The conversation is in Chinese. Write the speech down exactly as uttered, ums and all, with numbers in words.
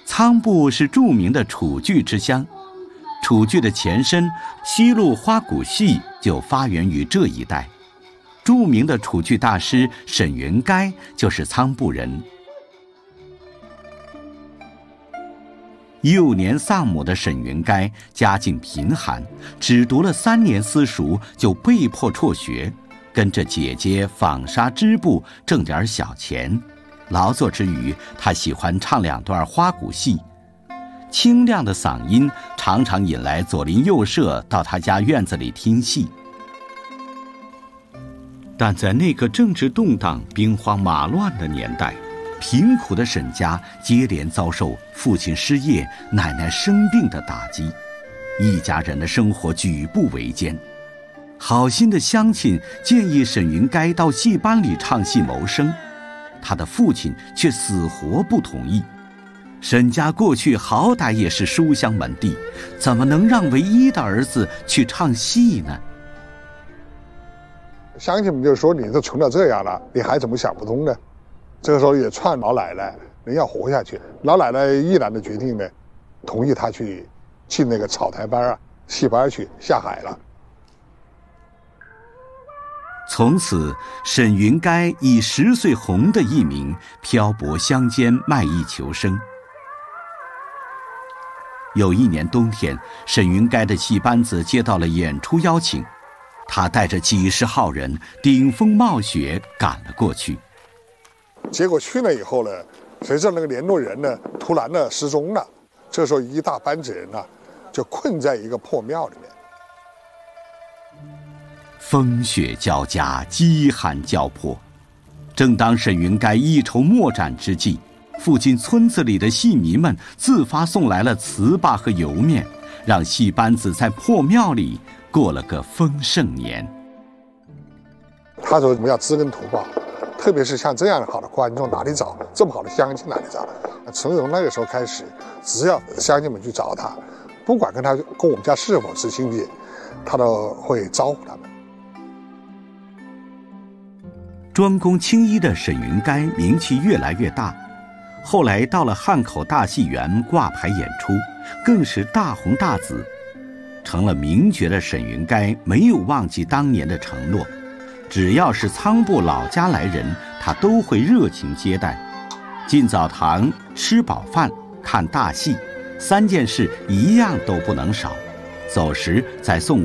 仓部是著名的楚剧之乡，楚剧的前身西路花鼓戏就发源于这一带。著名的楚剧大师沈云该就是仓部人。幼年丧母的沈云该家境贫寒，只读了三年私塾就被迫辍学，跟着姐姐纺纱织布挣点小钱。劳作之余，他喜欢唱两段花鼓戏，清亮的嗓音常常引来左邻右舍到他家院子里听戏。但在那个政治动荡、兵荒马乱的年代，贫苦的沈家接连遭受父亲失业、奶奶生病的打击，一家人的生活举步维艰。好心的乡亲建议沈云该到戏班里唱戏谋生，他的父亲却死活不同意。沈家过去好歹也是书香门第，怎么能让唯一的儿子去唱戏呢？ 乡亲们就说：“你都穷到这样了，你还怎么想不通呢？”这个时候也劝老奶奶人要活下去。老奶奶毅然的决定呢，同意他去进那个草台班啊、戏班去下海了。 从此，沈云该以十岁红的艺名漂泊乡间卖艺求生。有一年冬天，沈云该的戏班子接到了演出邀请，他带着几十号人顶风冒雪赶了过去。 结果去了以后呢，谁知道那个联络人呢突然呢失踪了。这时候一大班子人呢就困在一个破庙里面。 风雪交加，饥寒交迫。正当沈云该一筹莫展之际，附近村子里的戏迷们自发送来了糍粑和油面，让戏班子在破庙里过了个丰盛年。 他说我们要知恩图报，特别是像这样好的观众哪里找，这么好的乡亲哪里找？从那个时候开始，只要乡亲们去找他，不管跟他跟我们家是否是亲戚，他都会招呼他们。 专攻青衣的沈云该名气越来越大，后来到了汉口大戏园挂牌演出，更是大红大紫。成了名角的沈云该没有忘记当年的承诺，只要是仓部老家来人，他都会热情接待。进澡堂、吃饱饭、看大戏，三件事一样都不能少。走时再送